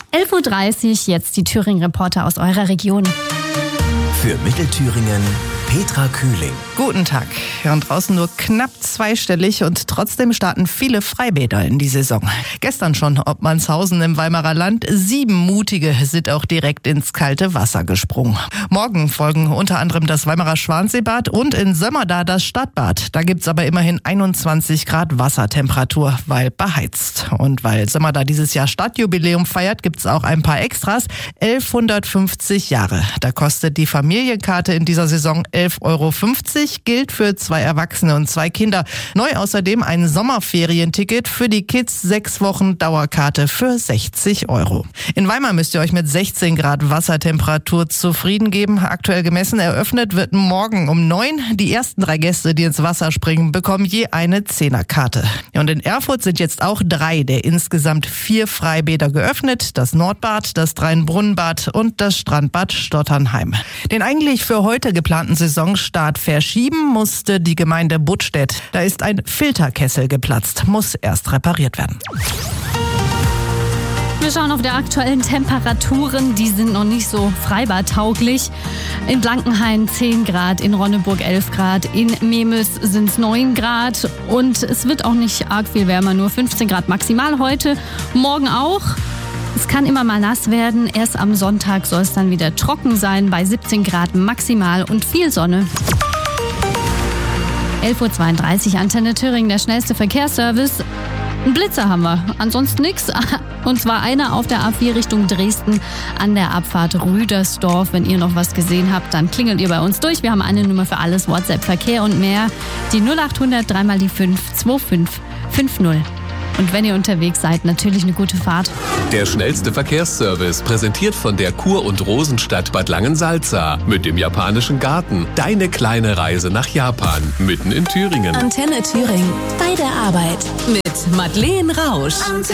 11:30 Uhr, jetzt die Thüringen-Reporter aus eurer Region. Für Mittelthüringen Petra Kühling. Guten Tag. Ja, und draußen nur knapp zweistellig und trotzdem starten viele Freibäder in die Saison. Gestern schon Obmannshausen im Weimarer Land. 7 Mutige sind auch direkt ins kalte Wasser gesprungen. Morgen folgen unter anderem das Weimarer Schwanseebad und in Sömmerda das Stadtbad. Da gibt's aber immerhin 21 Grad Wassertemperatur, weil beheizt. Und weil Sömmerda dieses Jahr Stadtjubiläum feiert, gibt's auch ein paar Extras. 1150 Jahre. Da kostet die Familienkarte in dieser Saison 11,50 €, gilt für 2 Erwachsene und 2 Kinder. Neu außerdem ein Sommerferienticket für die Kids, 6 Wochen Dauerkarte für 60 €. In Weimar müsst ihr euch mit 16 Grad Wassertemperatur zufrieden geben. Aktuell gemessen, eröffnet wird morgen um 9. Die ersten 3 Gäste, die ins Wasser springen, bekommen je eine 10er-Karte. Und in Erfurt sind jetzt auch 3 der insgesamt 4 Freibäder geöffnet. Das Nordbad, das Drei-Brunnenbad und das Strandbad Stotternheim. Den eigentlich für heute geplanten Saisonstart verschieben musste die Gemeinde Buttstedt. Da ist ein Filterkessel geplatzt, muss erst repariert werden. Wir schauen auf die aktuellen Temperaturen, die sind noch nicht so freibadtauglich. In Blankenhain 10 Grad, in Ronneburg 11 Grad, in Memes sind es 9 Grad und es wird auch nicht arg viel wärmer, nur 15 Grad maximal heute, morgen auch. Es kann immer mal nass werden, erst am Sonntag soll es dann wieder trocken sein, bei 17 Grad maximal und viel Sonne. 11:32 Uhr, Antenne Thüringen, der schnellste Verkehrsservice. Einen Blitzer haben wir, ansonsten nichts. Und zwar einer auf der A4 Richtung Dresden an der Abfahrt Rüdersdorf. Wenn ihr noch was gesehen habt, dann klingelt ihr bei uns durch. Wir haben eine Nummer für alles, WhatsApp, Verkehr und mehr. Die 0800 3 mal die 5 2550. Und wenn ihr unterwegs seid, natürlich eine gute Fahrt. Der schnellste Verkehrsservice, präsentiert von der Kur- und Rosenstadt Bad Langensalza. Mit dem japanischen Garten. Deine kleine Reise nach Japan. Mitten in Thüringen. Antenne Thüringen. Bei der Arbeit. Mit Madeleine Rausch.